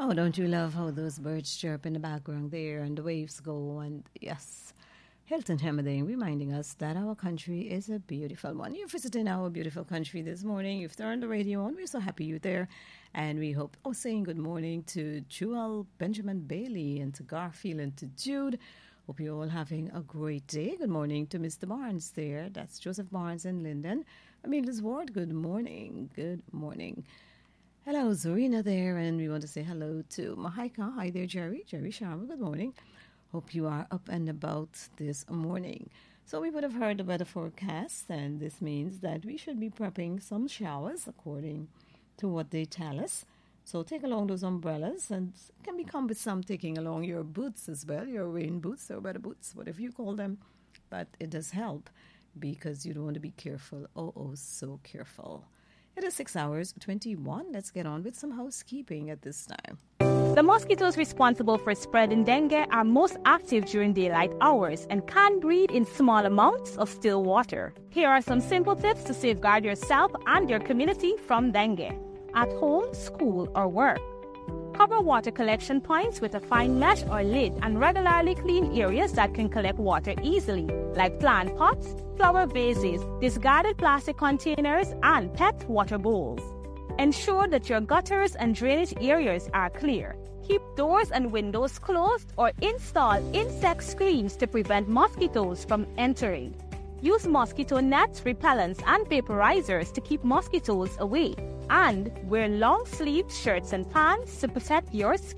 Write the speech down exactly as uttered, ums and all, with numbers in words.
Oh, don't you love how those birds chirp in the background there and the waves go? And yes, Hilton Hemmerding reminding us that our country is a beautiful one. You're visiting our beautiful country this morning. You've turned the radio on. We're so happy you're there. And we hope, oh, saying good morning to Jewel Benjamin Bailey and to Garfield and to Jude. Hope you're all having a great day. Good morning to Mister Barnes there. That's Joseph Barnes and Linden. Amelia's Ward, good morning. Good morning. Hello, Zorina there, and we want to say hello to Mahaika. Hi there, Jerry. Jerry Sharma, good morning. Hope you are up and about this morning. So we would have heard the weather forecast, and this means that we should be prepping some showers according to what they tell us. So take along those umbrellas, and it can be cumbersome taking along your boots as well, your rain boots or weather boots, whatever you call them. But it does help because you don't want to be careful. Oh, oh, so careful. It is six hours, twenty-one. Let's get on with some housekeeping at this time. The mosquitoes responsible for spreading dengue are most active during daylight hours and can breed in small amounts of still water. Here are some simple tips to safeguard yourself and your community from dengue. At home, school, or work. Cover water collection points with a fine mesh or lid and regularly clean areas that can collect water easily, like plant pots, flower vases, discarded plastic containers, and pet water bowls. Ensure that your gutters and drainage areas are clear. Keep doors and windows closed or install insect screens to prevent mosquitoes from entering. Use mosquito nets, repellents, and vaporizers to keep mosquitoes away. And wear long-sleeved shirts and pants to protect your skin.